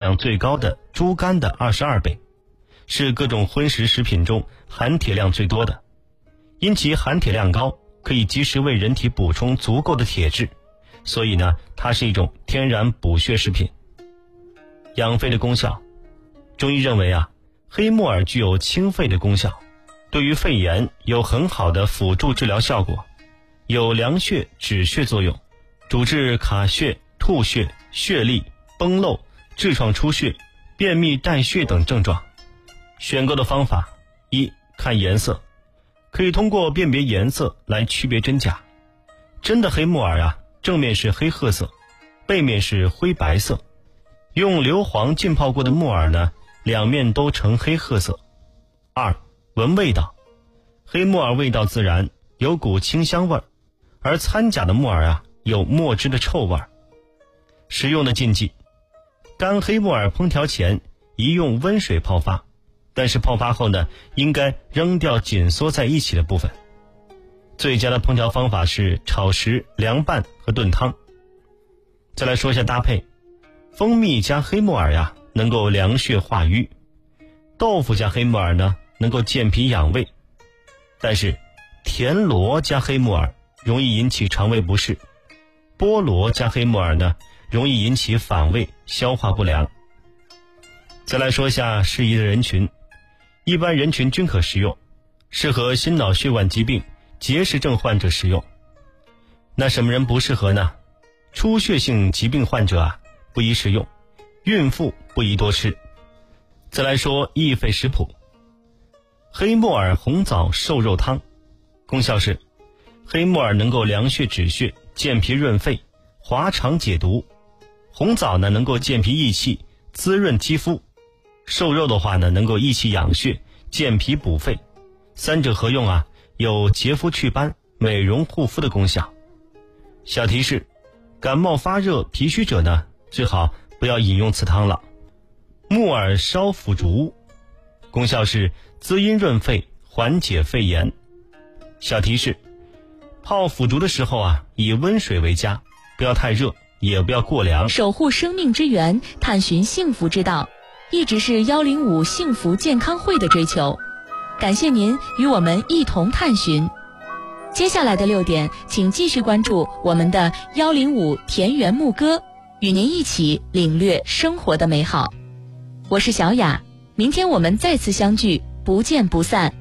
量最高的猪肝的22倍，是各种荤食食品中含铁量最多的。因其含铁量高，可以及时为人体补充足够的铁质，所以呢，它是一种天然补血食品。养肺的功效，中医认为黑木耳具有清肺的功效，对于肺炎有很好的辅助治疗效果，有凉血止血作用，主治卡血、吐血、血痢、崩漏、痔疮出血、便秘带血等症状。选购的方法：一、看颜色，可以通过辨别颜色来区别真假。真的黑木耳正面是黑褐色，背面是灰白色。用硫磺浸泡过的木耳呢，两面都呈黑褐色。二、闻味道，黑木耳味道自然，有股清香味儿，而掺假的木耳有墨汁的臭味儿。食用的禁忌，干黑木耳烹调前宜用温水泡发，但是泡发后呢，应该扔掉紧缩在一起的部分。最佳的烹调方法是炒食、凉拌和炖汤。再来说一下搭配，蜂蜜加黑木耳能够凉血化瘀，豆腐加黑木耳呢能够健脾养胃，但是田螺加黑木耳容易引起肠胃不适，菠萝加黑木耳呢容易引起反胃、消化不良。再来说一下适宜的人群，一般人群均可食用，适合心脑血管疾病、结石症患者食用。那什么人不适合呢？出血性疾病患者不宜食用，孕妇不宜多吃。再来说益肺食谱，黑木耳红枣瘦肉汤。功效是，黑木耳能够凉血止血、健脾润肺、滑肠解毒；红枣呢能够健脾益气、滋润肌肤；瘦肉的话呢能够益气养血、健脾补肺。三者合用有洁肤祛斑、美容护肤的功效。小提示，感冒发热、脾虚者呢最好不要饮用此汤了。木耳烧腐竹，功效是滋阴润肺、缓解肺炎。小提示，泡腐竹的时候以温水为佳，不要太热，也不要过凉。 守护生命之源，探寻幸福之道，一直是105幸福健康会的追求。感谢您与我们一同探寻。接下来的6点，请继续关注我们的105田园牧歌，与您一起领略生活的美好。我是小雅，明天我们再次相聚，不见不散。